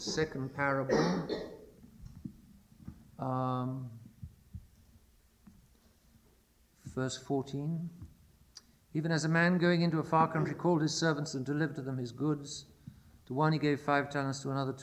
second parable. Verse 14. Even as a man going into a far country called his servants and delivered to them his goods. To one he gave 5 talents, to another 2,